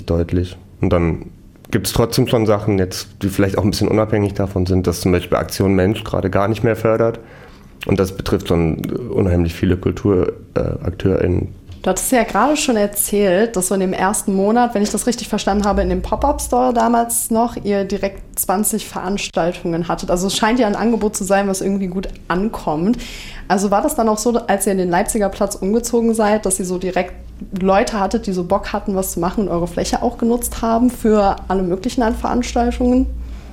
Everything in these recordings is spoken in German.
sich deutlich. Und dann gibt es trotzdem schon Sachen jetzt, die vielleicht auch ein bisschen unabhängig davon sind, dass zum Beispiel Aktion Mensch gerade gar nicht mehr fördert. Und das betrifft schon unheimlich viele KulturakteurInnen. Du hattest ja gerade schon erzählt, dass so in dem ersten Monat, wenn ich das richtig verstanden habe, in dem Pop-Up-Store damals noch, ihr direkt 20 Veranstaltungen hattet. Also es scheint ja ein Angebot zu sein, was irgendwie gut ankommt. Also war das dann auch so, als ihr in den Leipziger Platz umgezogen seid, dass ihr so direkt Leute hattet, die so Bock hatten, was zu machen und eure Fläche auch genutzt haben für alle möglichen an Veranstaltungen?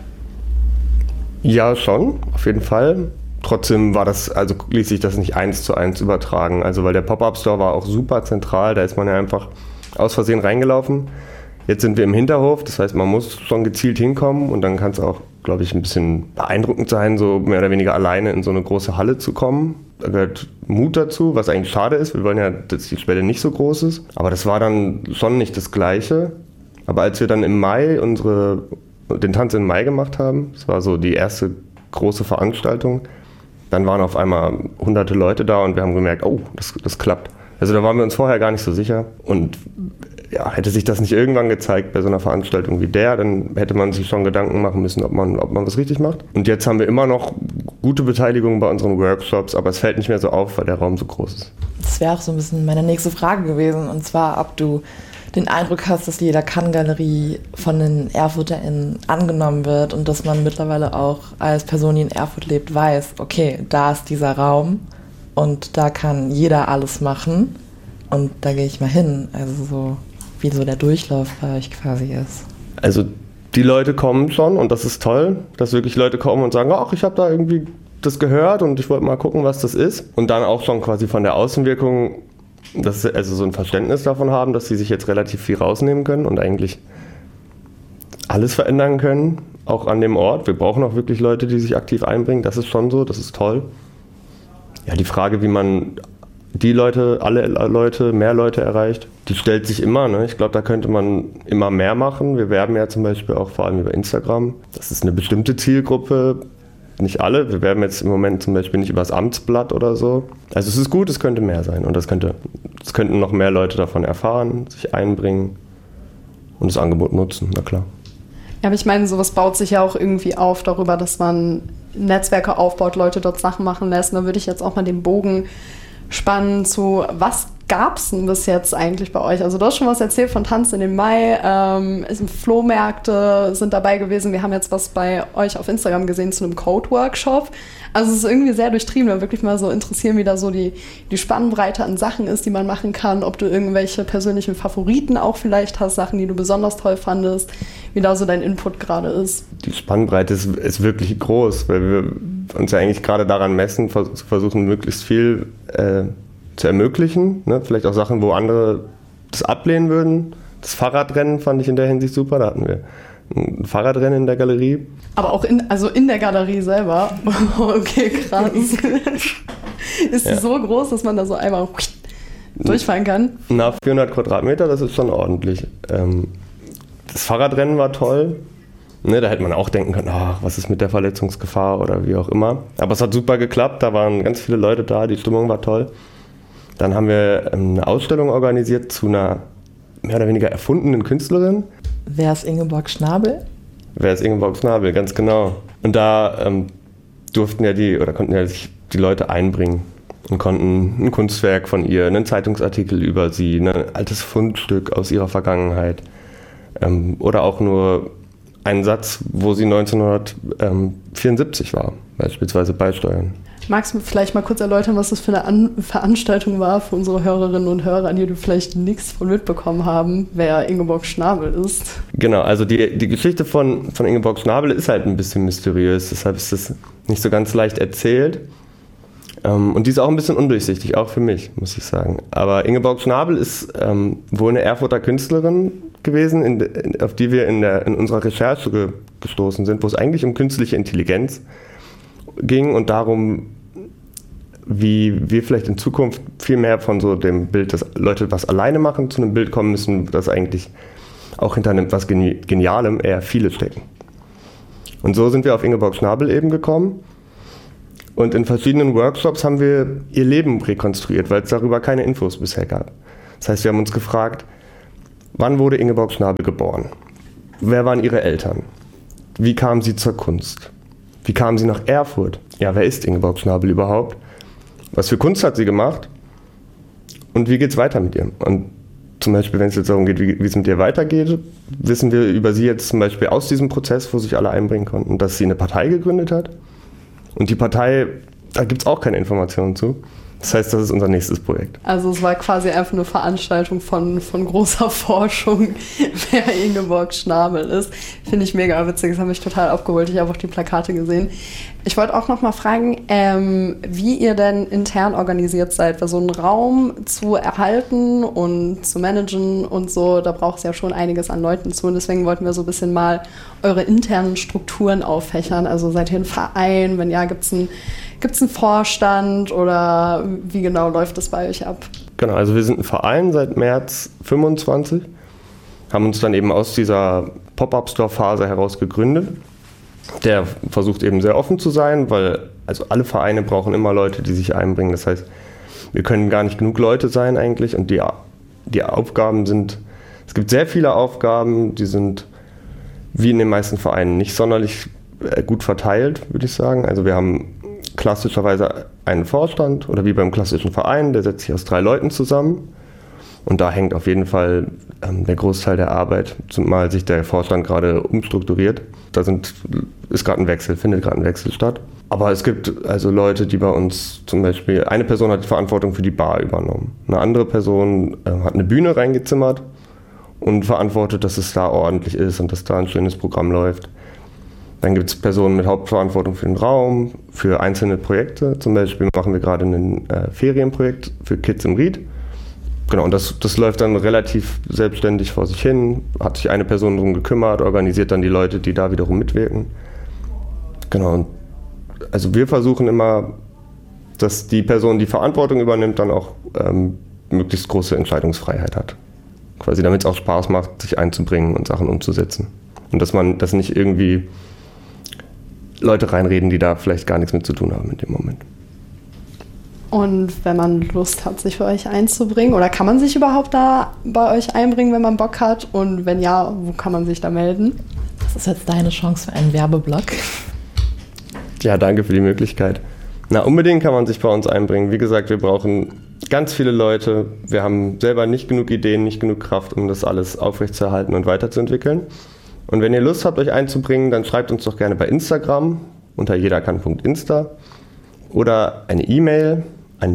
Ja, schon, auf jeden Fall. Trotzdem ließ sich das nicht 1:1 übertragen. Also weil der Pop-Up-Store war auch super zentral, da ist man ja einfach aus Versehen reingelaufen. Jetzt sind wir im Hinterhof, das heißt, man muss schon gezielt hinkommen und dann kann es auch, glaube ich, ein bisschen beeindruckend sein, so mehr oder weniger alleine in so eine große Halle zu kommen. Da gehört Mut dazu, was eigentlich schade ist. Wir wollen ja, dass die Schwelle nicht so groß ist. Aber das war dann schon nicht das Gleiche. Aber als wir dann im Mai den Tanz im Mai gemacht haben, das war so die erste große Veranstaltung, dann waren auf einmal hunderte Leute da und wir haben gemerkt, oh, das klappt. Also da waren wir uns vorher gar nicht so sicher. Und ja, hätte sich das nicht irgendwann gezeigt bei so einer Veranstaltung wie der, dann hätte man sich schon Gedanken machen müssen, ob man was richtig macht. Und jetzt haben wir immer noch gute Beteiligung bei unseren Workshops, aber es fällt nicht mehr so auf, weil der Raum so groß ist. Das wäre auch so ein bisschen meine nächste Frage gewesen, und zwar, ob du den Eindruck hast, dass die Jeder-Kann-Galerie von den ErfurterInnen angenommen wird und dass man mittlerweile auch als Person, die in Erfurt lebt, weiß, okay, da ist dieser Raum und da kann jeder alles machen und da gehe ich mal hin. Also so, wie so der Durchlauf bei euch quasi ist. Also die Leute kommen schon und das ist toll, dass wirklich Leute kommen und sagen, ach, ich habe da irgendwie das gehört und ich wollte mal gucken, was das ist. Und dann auch schon quasi von der Außenwirkung, dass sie also so ein Verständnis davon haben, dass sie sich jetzt relativ viel rausnehmen können und eigentlich alles verändern können, auch an dem Ort. Wir brauchen auch wirklich Leute, die sich aktiv einbringen. Das ist schon so, das ist toll. Ja, die Frage, wie man mehr Leute erreicht, die stellt sich immer. Ne? Ich glaube, da könnte man immer mehr machen. Wir werben ja zum Beispiel auch vor allem über Instagram. Das ist eine bestimmte Zielgruppe. Nicht alle. Wir werben jetzt im Moment zum Beispiel nicht über das Amtsblatt oder so. Also es ist gut, es könnte mehr sein. Und es könnten noch mehr Leute davon erfahren, sich einbringen und das Angebot nutzen, na klar. Ja, aber ich meine, sowas baut sich ja auch irgendwie auf darüber, dass man Netzwerke aufbaut, Leute dort Sachen machen lässt. Und da würde ich jetzt auch mal den Bogen spannen zu, was gab es denn bis jetzt eigentlich bei euch? Also du hast schon was erzählt von Tanz in den Mai, Flohmärkte sind dabei gewesen. Wir haben jetzt was bei euch auf Instagram gesehen zu einem Code-Workshop. Also es ist irgendwie sehr durchtrieben, da wirklich mal so interessieren, wie da so die Spannbreite an Sachen ist, die man machen kann, ob du irgendwelche persönlichen Favoriten auch vielleicht hast, Sachen, die du besonders toll fandest, wie da so dein Input gerade ist. Die Spannbreite ist wirklich groß, weil wir uns ja eigentlich gerade daran messen, versuchen möglichst viel zu ermöglichen. Ne? Vielleicht auch Sachen, wo andere das ablehnen würden. Das Fahrradrennen fand ich in der Hinsicht super, da hatten wir ein Fahrradrennen in der Galerie. Aber auch in der Galerie selber. Okay, krass. Ist die so groß, dass man da so einmal durchfahren kann? Na, 400 Quadratmeter, das ist schon ordentlich. Das Fahrradrennen war toll. Ne, da hätte man auch denken können, ach, was ist mit der Verletzungsgefahr oder wie auch immer. Aber es hat super geklappt, da waren ganz viele Leute da, die Stimmung war toll. Dann haben wir eine Ausstellung organisiert zu einer mehr oder weniger erfundenen Künstlerin. Wer ist Ingeborg Schnabel? Wer ist Ingeborg Schnabel, ganz genau. Und da konnten sich die Leute einbringen und konnten ein Kunstwerk von ihr, einen Zeitungsartikel über sie, ein altes Fundstück aus ihrer Vergangenheit oder auch nur einen Satz, wo sie 1974 war, beispielsweise beisteuern. Magst du vielleicht mal kurz erläutern, was das für eine Veranstaltung war für unsere Hörerinnen und Hörer, an die du vielleicht nichts von mitbekommen haben, wer Ingeborg Schnabel ist? Genau, also die Geschichte von Ingeborg Schnabel ist halt ein bisschen mysteriös, deshalb ist das nicht so ganz leicht erzählt. Und die ist auch ein bisschen undurchsichtig, auch für mich, muss ich sagen. Aber Ingeborg Schnabel ist wohl eine Erfurter Künstlerin gewesen, auf die wir in unserer Recherche gestoßen sind, wo es eigentlich um künstliche Intelligenz ging und darum, wie wir vielleicht in Zukunft viel mehr von so dem Bild, dass Leute was alleine machen, zu einem Bild kommen müssen, dass eigentlich auch hinter etwas Genialem eher viele stecken. Und so sind wir auf Ingeborg Schnabel eben gekommen. Und in verschiedenen Workshops haben wir ihr Leben rekonstruiert, weil es darüber keine Infos bisher gab. Das heißt, wir haben uns gefragt, Wann wurde Ingeborg Schnabel geboren? Wer waren ihre Eltern? Wie kam sie zur Kunst? Wie kam sie nach Erfurt? Ja, wer ist Ingeborg Schnabel überhaupt? Was für Kunst hat sie gemacht? Und wie geht es weiter mit ihr? Und zum Beispiel, wenn es jetzt darum geht, wie es mit ihr weitergeht, wissen wir über sie jetzt zum Beispiel aus diesem Prozess, wo sich alle einbringen konnten, dass sie eine Partei gegründet hat. Und die Partei, da gibt es auch keine Informationen zu. Das heißt, das ist unser nächstes Projekt. Also es war quasi einfach eine Veranstaltung von großer Forschung, wer Ingeborg Schnabel ist. Finde ich mega witzig, das hat mich total abgeholt. Ich habe auch die Plakate gesehen. Ich wollte auch noch mal fragen, wie ihr denn intern organisiert seid, weil so einen Raum zu erhalten und zu managen und so, da braucht es ja schon einiges an Leuten zu. Und deswegen wollten wir so ein bisschen mal eure internen Strukturen auffächern. Also seid ihr ein Verein? Wenn ja, gibt's einen Vorstand oder wie genau läuft das bei euch ab? Genau, also wir sind ein Verein seit März 25, haben uns dann eben aus dieser Pop-Up-Store-Phase heraus gegründet. Der versucht eben sehr offen zu sein, weil also alle Vereine brauchen immer Leute, die sich einbringen. Das heißt, wir können gar nicht genug Leute sein eigentlich und die Aufgaben sind, es gibt sehr viele Aufgaben, die sind wie in den meisten Vereinen nicht sonderlich gut verteilt, würde ich sagen. Also wir haben klassischerweise einen Vorstand oder wie beim klassischen Verein, der setzt sich aus 3 Leuten zusammen und da hängt auf jeden Fall der Großteil der Arbeit, zumal sich der Vorstand gerade umstrukturiert. Da ist gerade ein Wechsel, findet gerade ein Wechsel statt. Aber es gibt also Leute, die bei uns zum Beispiel, eine Person hat die Verantwortung für die Bar übernommen, eine andere Person hat eine Bühne reingezimmert und verantwortet, dass es da ordentlich ist und dass da ein schönes Programm läuft. Dann gibt es Personen mit Hauptverantwortung für den Raum, für einzelne Projekte. Zum Beispiel machen wir gerade ein Ferienprojekt für Kids im Ried. Genau, und das läuft dann relativ selbstständig vor sich hin, hat sich eine Person darum gekümmert, organisiert dann die Leute, die da wiederum mitwirken. Genau, und also wir versuchen immer, dass die Person, die Verantwortung übernimmt, dann auch möglichst große Entscheidungsfreiheit hat. Quasi damit es auch Spaß macht, sich einzubringen und Sachen umzusetzen. Und dass nicht irgendwie Leute reinreden, die da vielleicht gar nichts mit zu tun haben in dem Moment. Und wenn man Lust hat, sich für euch einzubringen, oder kann man sich überhaupt da bei euch einbringen, wenn man Bock hat? Und wenn ja, wo kann man sich da melden? Das ist jetzt deine Chance für einen Werbeblock. Ja, danke für die Möglichkeit. Na, unbedingt kann man sich bei uns einbringen. Wie gesagt, wir brauchen ganz viele Leute. Wir haben selber nicht genug Ideen, nicht genug Kraft, um das alles aufrechtzuerhalten und weiterzuentwickeln. Und wenn ihr Lust habt, euch einzubringen, dann schreibt uns doch gerne bei Instagram unter jederkann.insta oder eine E-Mail an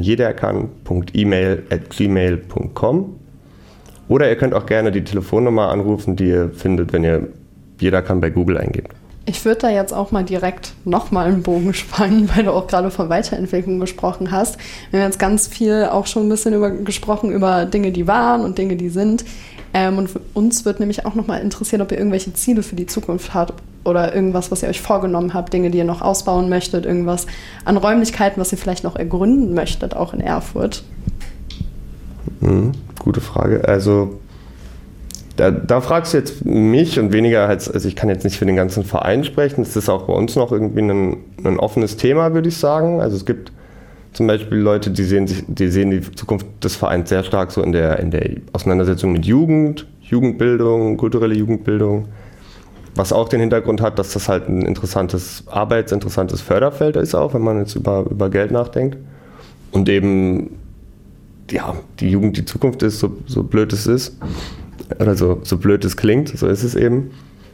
jederkann.email@gmail.com oder ihr könnt auch gerne die Telefonnummer anrufen, die ihr findet, wenn ihr Jederkann bei Google eingebt. Ich würde da jetzt auch mal direkt nochmal einen Bogen spannen, weil du auch gerade von Weiterentwicklung gesprochen hast. Wir haben jetzt ganz viel auch schon ein bisschen gesprochen über Dinge, die waren und Dinge, die sind. Und uns wird nämlich auch nochmal interessieren, ob ihr irgendwelche Ziele für die Zukunft habt oder irgendwas, was ihr euch vorgenommen habt, Dinge, die ihr noch ausbauen möchtet, irgendwas an Räumlichkeiten, was ihr vielleicht noch ergründen möchtet, auch in Erfurt. Gute Frage. Also da fragst du jetzt mich und weniger, also ich kann jetzt nicht für den ganzen Verein sprechen. Es ist auch bei uns noch irgendwie ein offenes Thema, würde ich sagen. Also es gibt zum Beispiel Leute, die sehen die Zukunft des Vereins sehr stark so in der Auseinandersetzung mit Jugendbildung, kulturelle Jugendbildung, was auch den Hintergrund hat, dass das halt ein interessantes Förderfeld ist, auch wenn man jetzt über Geld nachdenkt. Und eben, ja, die Jugend die Zukunft ist, so blöd es ist, oder so blöd es klingt, so ist es eben.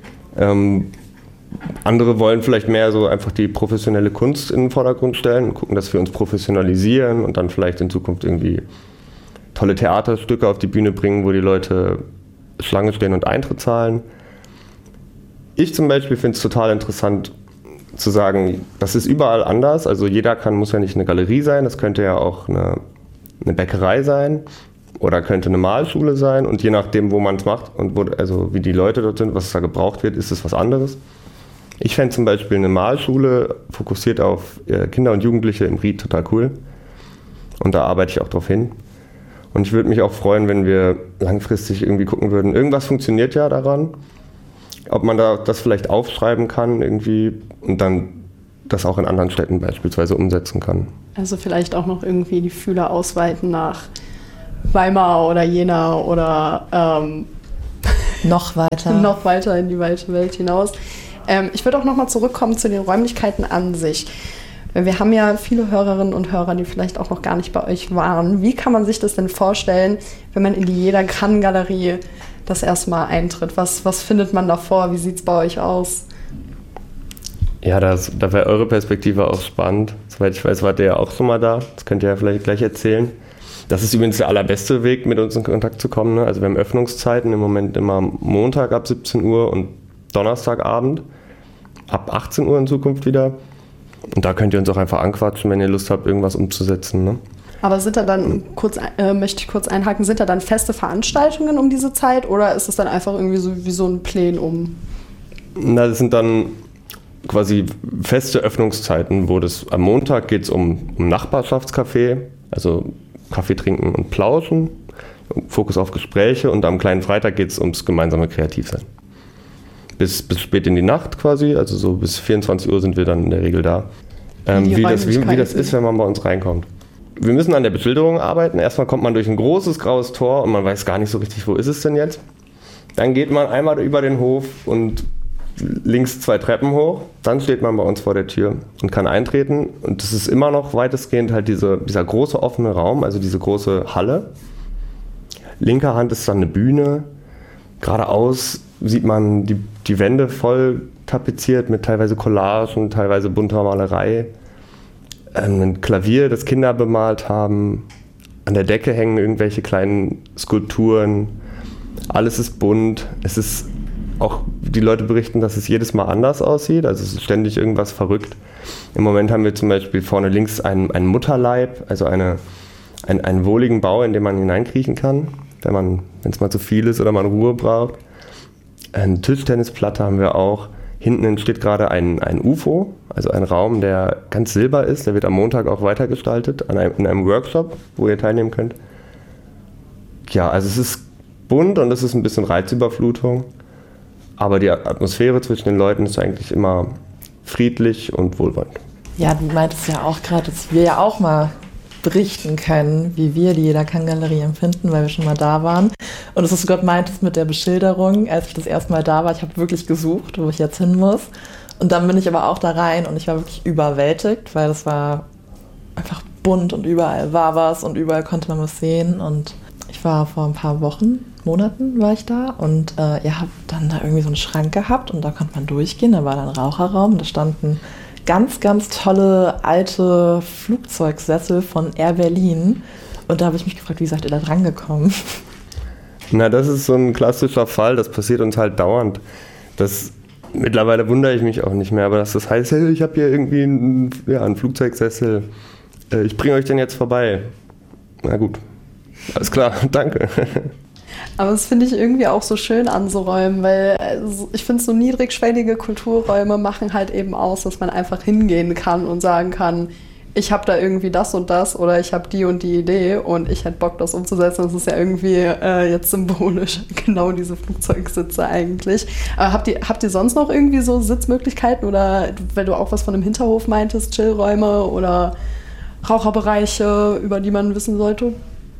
Andere wollen vielleicht mehr so einfach die professionelle Kunst in den Vordergrund stellen und gucken, dass wir uns professionalisieren und dann vielleicht in Zukunft irgendwie tolle Theaterstücke auf die Bühne bringen, wo die Leute Schlange stehen und Eintritt zahlen. Ich zum Beispiel finde es total interessant zu sagen, das ist überall anders. Also muss ja nicht eine Galerie sein, das könnte ja auch eine Bäckerei sein oder könnte eine Malschule sein und je nachdem, wo man es macht und wie die Leute dort sind, was da gebraucht wird, ist es was anderes. Ich fände zum Beispiel eine Malschule fokussiert auf Kinder und Jugendliche im Ried total cool. Und da arbeite ich auch drauf hin. Und ich würde mich auch freuen, wenn wir langfristig irgendwie gucken würden, irgendwas funktioniert ja daran. Ob man das vielleicht aufschreiben kann irgendwie und dann das auch in anderen Städten beispielsweise umsetzen kann. Also vielleicht auch noch irgendwie die Fühler ausweiten nach Weimar oder Jena oder Noch weiter in die weite Welt hinaus. Ich würde auch nochmal zurückkommen zu den Räumlichkeiten an sich. Wir haben ja viele Hörerinnen und Hörer, die vielleicht auch noch gar nicht bei euch waren. Wie kann man sich das denn vorstellen, wenn man in die Jeder Kann-Galerie das erste Mal eintritt? Was findet man da vor? Wie sieht es bei euch aus? Ja, da wäre eure Perspektive auch spannend. Soweit ich weiß, wart ihr ja auch schon mal da. Das könnt ihr ja vielleicht gleich erzählen. Das ist übrigens der allerbeste Weg, mit uns in Kontakt zu kommen. Ne? Also wir haben Öffnungszeiten im Moment immer Montag ab 17 Uhr und Donnerstagabend ab 18 Uhr in Zukunft wieder. Und da könnt ihr uns auch einfach anquatschen, wenn ihr Lust habt, irgendwas umzusetzen. Ne? Aber sind da dann, möchte ich kurz einhaken, sind da dann feste Veranstaltungen um diese Zeit oder ist es dann einfach irgendwie so wie so ein Plenum? Na, das sind dann quasi feste Öffnungszeiten, wo das am Montag geht es um Nachbarschaftscafé, also Kaffee trinken und plauschen, Fokus auf Gespräche, und am kleinen Freitag geht es ums gemeinsame Kreativsein. Bis spät in die Nacht quasi, also so bis 24 Uhr sind wir dann in der Regel da. Wie das ist, wenn man bei uns reinkommt. Wir müssen an der Beschilderung arbeiten. Erstmal kommt man durch ein großes graues Tor und man weiß gar nicht so richtig, wo ist es denn jetzt. Dann geht man einmal über den Hof und links 2 Treppen hoch. Dann steht man bei uns vor der Tür und kann eintreten. Und das ist immer noch weitestgehend halt dieser große offene Raum, also diese große Halle. Linker Hand ist dann eine Bühne. Geradeaus sieht man die Wände voll tapeziert mit teilweise Collagen, teilweise bunter Malerei. Ein Klavier, das Kinder bemalt haben. An der Decke hängen irgendwelche kleinen Skulpturen. Alles ist bunt. Es ist auch, die Leute berichten, dass es jedes Mal anders aussieht. Also es ist ständig irgendwas verrückt. Im Moment haben wir zum Beispiel vorne links einen Mutterleib, also einen wohligen Bau, in den man hineinkriechen kann, wenn es mal zu viel ist oder man Ruhe braucht. Eine Tischtennisplatte haben wir auch. Hinten steht gerade ein UFO, also ein Raum, der ganz silber ist. Der wird am Montag auch weitergestaltet in einem Workshop, wo ihr teilnehmen könnt. Ja, also es ist bunt und es ist ein bisschen Reizüberflutung. Aber die Atmosphäre zwischen den Leuten ist eigentlich immer friedlich und wohlwollend. Ja, du meintest ja auch gerade, dass wir ja auch mal berichten können, wie wir die Jeder Kann-Galerie empfinden, weil wir schon mal da waren. Und das, was du gerade meintest mit der Beschilderung, als ich das erste Mal da war, ich habe wirklich gesucht, wo ich jetzt hin muss. Und dann bin ich aber auch da rein und ich war wirklich überwältigt, weil das war einfach bunt und überall war was und überall konnte man was sehen. Und ich war vor ein paar Monaten war ich da und ihr habt dann da irgendwie so einen Schrank gehabt und da konnte man durchgehen, da war dann ein Raucherraum, da standen ganz, ganz tolle alte Flugzeugsessel von Air Berlin und da habe ich mich gefragt, wie seid ihr da dran gekommen? Na, das ist so ein klassischer Fall, das passiert uns halt dauernd. Mittlerweile wundere ich mich auch nicht mehr, aber das heißt, hey, ich habe hier irgendwie einen Flugzeugsessel, ich bringe euch den jetzt vorbei. Na gut, alles klar, danke. Aber das finde ich irgendwie auch so schön an so Räumen, weil ich finde, so niedrigschwellige Kulturräume machen halt eben aus, dass man einfach hingehen kann und sagen kann, ich habe da irgendwie das und das oder ich habe die und die Idee und ich hätte Bock, das umzusetzen. Das ist ja irgendwie jetzt symbolisch genau diese Flugzeugsitze eigentlich. Habt ihr sonst noch irgendwie so Sitzmöglichkeiten oder, weil du auch was von einem Hinterhof meintest, Chillräume oder Raucherbereiche, über die man wissen sollte?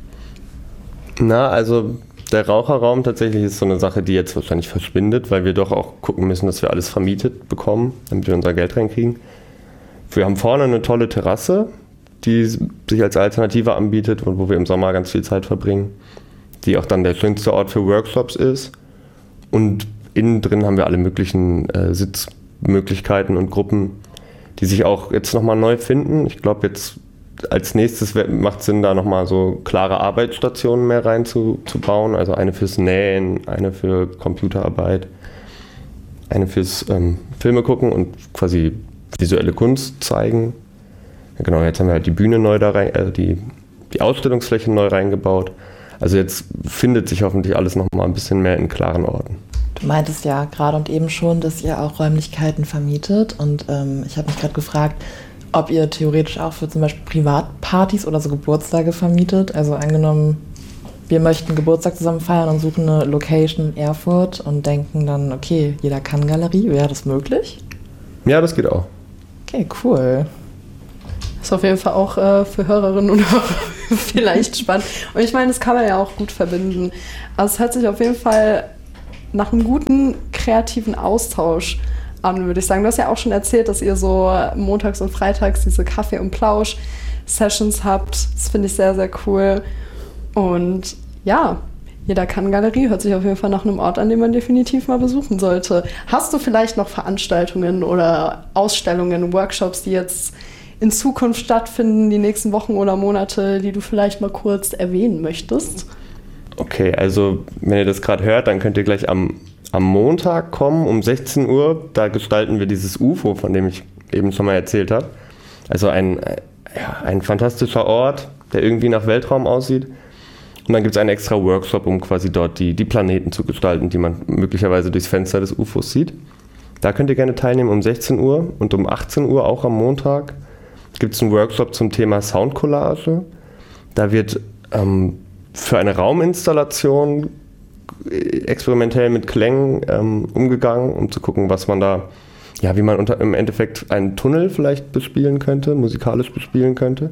Na, also der Raucherraum tatsächlich ist so eine Sache, die jetzt wahrscheinlich verschwindet, weil wir doch auch gucken müssen, dass wir alles vermietet bekommen, damit wir unser Geld reinkriegen. Wir haben vorne eine tolle Terrasse, die sich als Alternative anbietet und wo wir im Sommer ganz viel Zeit verbringen, die auch dann der schönste Ort für Workshops ist. Und innen drin haben wir alle möglichen Sitzmöglichkeiten und Gruppen, die sich auch jetzt nochmal neu finden. Ich glaube, jetzt als nächstes macht es Sinn, da nochmal so klare Arbeitsstationen mehr reinzubauen. Also eine fürs Nähen, eine für Computerarbeit, eine fürs Filme gucken und quasi visuelle Kunst zeigen. Ja, genau, jetzt haben wir halt die Bühne neu da rein, die Ausstellungsfläche neu reingebaut. Also jetzt findet sich hoffentlich alles nochmal ein bisschen mehr in klaren Orten. Du meintest ja gerade und eben schon, dass ihr auch Räumlichkeiten vermietet und ich habe mich gerade gefragt, ob ihr theoretisch auch für zum Beispiel Privatpartys oder so Geburtstage vermietet. Also angenommen, wir möchten Geburtstag zusammen feiern und suchen eine Location in Erfurt und denken dann, okay, Jeder Kann-Galerie, wäre das möglich? Ja, das geht auch. Okay, cool. Ist auf jeden Fall auch für Hörerinnen und Hörer vielleicht spannend. Und ich meine, das kann man ja auch gut verbinden. Also es hört sich auf jeden Fall nach einem guten kreativen Austausch an, würde ich sagen. Du hast ja auch schon erzählt, dass ihr so montags und freitags diese Kaffee- und Plausch-Sessions habt. Das finde ich sehr, sehr cool. Und ja, Jeder kann Galerie hört sich auf jeden Fall nach einem Ort an, den man definitiv mal besuchen sollte. Hast du vielleicht noch Veranstaltungen oder Ausstellungen, Workshops, die jetzt in Zukunft stattfinden, die nächsten Wochen oder Monate, die du vielleicht mal kurz erwähnen möchtest? Okay, also wenn ihr das gerade hört, dann könnt ihr gleich am Montag kommen um 16 Uhr. Da gestalten wir dieses UFO, von dem ich eben schon mal erzählt habe. Also ein fantastischer Ort, der irgendwie nach Weltraum aussieht. Und dann gibt es einen extra Workshop, um quasi dort die Planeten zu gestalten, die man möglicherweise durchs Fenster des UFOs sieht. Da könnt ihr gerne teilnehmen um 16 Uhr und um 18 Uhr, auch am Montag, gibt es einen Workshop zum Thema Soundcollage. Da wird für eine Rauminstallation experimentell mit Klängen umgegangen, um zu gucken, was man da, ja, wie man im Endeffekt einen Tunnel vielleicht bespielen könnte, musikalisch bespielen könnte.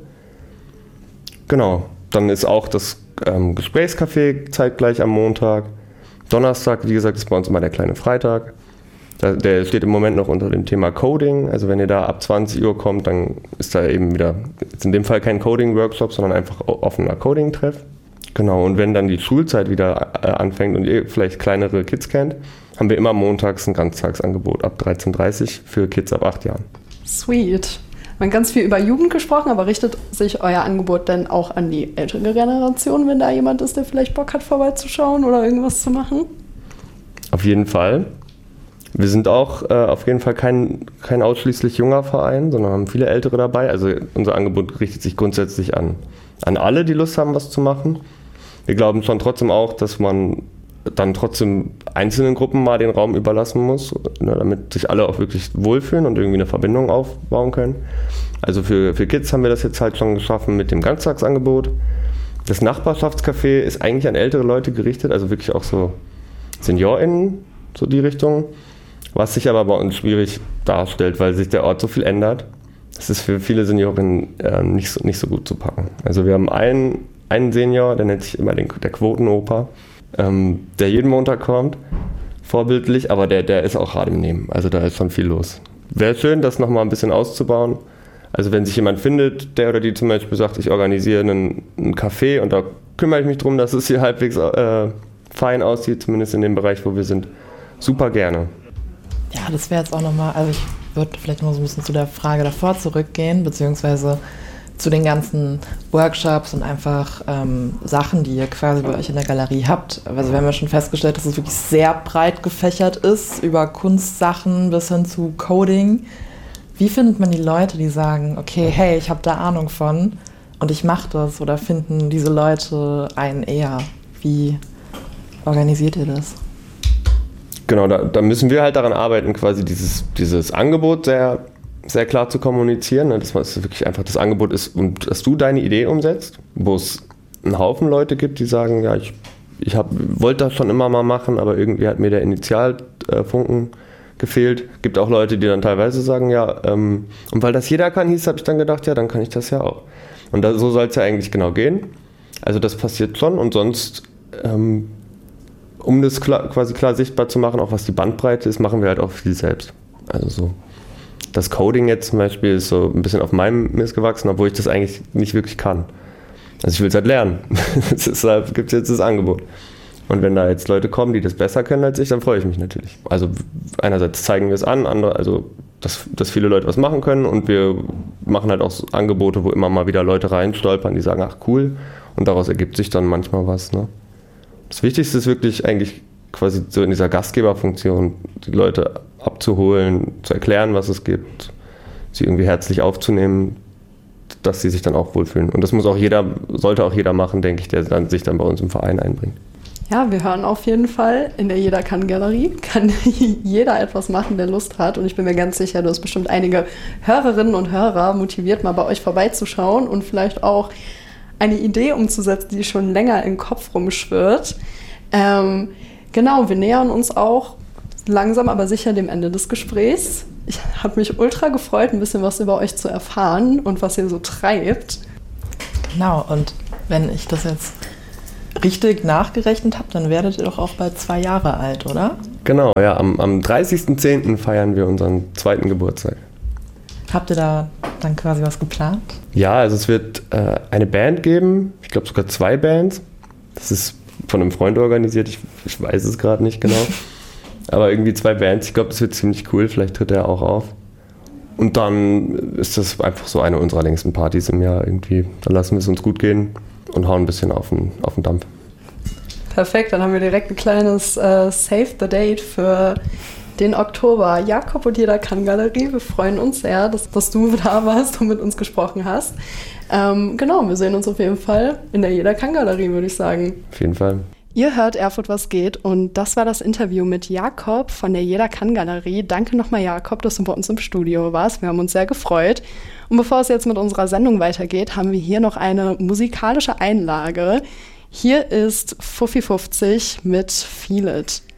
Genau, dann ist auch das Gesprächscafé zeitgleich am Montag. Donnerstag, wie gesagt, ist bei uns immer der kleine Freitag. Der steht im Moment noch unter dem Thema Coding. Also wenn ihr da ab 20 Uhr kommt, dann ist da eben wieder, jetzt in dem Fall kein Coding-Workshop, sondern einfach offener Coding-Treff. Genau, und wenn dann die Schulzeit wieder anfängt und ihr vielleicht kleinere Kids kennt, haben wir immer montags ein Ganztagsangebot ab 13:30 Uhr für Kids ab 8 Jahren. Sweet. Wir haben ganz viel über Jugend gesprochen, aber richtet sich euer Angebot denn auch an die ältere Generation, wenn da jemand ist, der vielleicht Bock hat, vorbeizuschauen oder irgendwas zu machen? Auf jeden Fall. Wir sind auch auf jeden Fall kein ausschließlich junger Verein, sondern haben viele Ältere dabei. Also unser Angebot richtet sich grundsätzlich an alle, die Lust haben, was zu machen. Wir glauben schon trotzdem auch, dass man dann trotzdem einzelnen Gruppen mal den Raum überlassen muss, ne, damit sich alle auch wirklich wohlfühlen und irgendwie eine Verbindung aufbauen können. Also für Kids haben wir das jetzt halt schon geschaffen mit dem Ganztagsangebot. Das Nachbarschaftscafé ist eigentlich an ältere Leute gerichtet, also wirklich auch so SeniorInnen, so die Richtung. Was sich aber bei uns schwierig darstellt, weil sich der Ort so viel ändert. Das ist für viele Seniorinnen nicht so gut zu packen. Also wir haben einen Senior, der nennt sich immer der Quotenoper, der jeden Montag kommt, vorbildlich, aber der ist auch gerade im Nehmen. Also da ist schon viel los. Wäre schön, das nochmal ein bisschen auszubauen. Also wenn sich jemand findet, der oder die zum Beispiel sagt, ich organisiere einen Café und da kümmere ich mich drum, dass es hier halbwegs fein aussieht, zumindest in dem Bereich, wo wir sind, super gerne. Ja, das wäre jetzt auch nochmal, also ich würde vielleicht noch so ein bisschen zu der Frage davor zurückgehen, beziehungsweise zu den ganzen Workshops und einfach Sachen, die ihr quasi bei euch in der Galerie habt. Also wir haben ja schon festgestellt, dass es wirklich sehr breit gefächert ist, über Kunstsachen bis hin zu Coding. Wie findet man die Leute, die sagen, okay, hey, ich habe da Ahnung von und ich mache das, oder finden diese Leute einen eher? Wie organisiert ihr das? Genau, da müssen wir halt daran arbeiten, quasi dieses Angebot sehr, sehr klar zu kommunizieren, dass es wirklich einfach das Angebot ist und dass du deine Idee umsetzt, wo es einen Haufen Leute gibt, die sagen, ja, ich wollte das schon immer mal machen, aber irgendwie hat mir der Initialfunken gefehlt. Gibt auch Leute, die dann teilweise sagen, ja, und weil das jeder kann, habe ich dann gedacht, ja, dann kann ich das ja auch. Und so soll es ja eigentlich genau gehen. Also das passiert schon und sonst um das quasi klar sichtbar zu machen, auch was die Bandbreite ist, machen wir halt auch viel selbst. Also so. Das Coding jetzt zum Beispiel ist so ein bisschen auf meinem Mist gewachsen, obwohl ich das eigentlich nicht wirklich kann. Also ich will es halt lernen. Deshalb gibt es jetzt das Angebot. Und wenn da jetzt Leute kommen, die das besser können als ich, dann freue ich mich natürlich. Also einerseits zeigen wir es an, dass viele Leute was machen können und wir machen halt auch so Angebote, wo immer mal wieder Leute reinstolpern, die sagen, ach cool, und daraus ergibt sich dann manchmal was, ne? Das Wichtigste ist wirklich eigentlich quasi so in dieser Gastgeberfunktion, die Leute abzuholen, zu erklären, was es gibt, sie irgendwie herzlich aufzunehmen, dass sie sich dann auch wohlfühlen. Und das sollte auch jeder machen, denke ich, der sich dann bei uns im Verein einbringt. Ja, wir hören auf jeden Fall, in der Jeder kann Galerie kann jeder etwas machen, der Lust hat. Und ich bin mir ganz sicher, du hast bestimmt einige Hörerinnen und Hörer motiviert, mal bei euch vorbeizuschauen und vielleicht auch eine Idee umzusetzen, die schon länger im Kopf rumschwirrt. Genau, wir nähern uns auch langsam, aber sicher dem Ende des Gesprächs. Ich habe mich ultra gefreut, ein bisschen was über euch zu erfahren und was ihr so treibt. Genau, und wenn ich das jetzt richtig nachgerechnet habe, dann werdet ihr doch auch bald 2 Jahre alt, oder? Genau, ja. Am 30.10. feiern wir unseren 2. Geburtstag. Habt ihr da dann quasi was geplant? Ja, also es wird eine Band geben, ich glaube sogar 2 Bands. Das ist von einem Freund organisiert, ich weiß es gerade nicht genau. Aber irgendwie 2 Bands, ich glaube, das wird ziemlich cool, vielleicht tritt er auch auf. Und dann ist das einfach so eine unserer längsten Partys im Jahr irgendwie. Dann lassen wir es uns gut gehen und hauen ein bisschen auf den Dampf. Perfekt, dann haben wir direkt ein kleines Save the Date für den Oktober. Jakob und Jeder kann Galerie, wir freuen uns sehr, dass du da warst und mit uns gesprochen hast. Genau, wir sehen uns auf jeden Fall in der Jeder kann Galerie, würde ich sagen. Auf jeden Fall. Ihr hört Erfurt, was geht, und das war das Interview mit Jakob von der Jeder kann Galerie. Danke nochmal, Jakob, dass du bei uns im Studio warst. Wir haben uns sehr gefreut. Und bevor es jetzt mit unserer Sendung weitergeht, haben wir hier noch eine musikalische Einlage. Hier ist Fuffi 50 mit Feel It.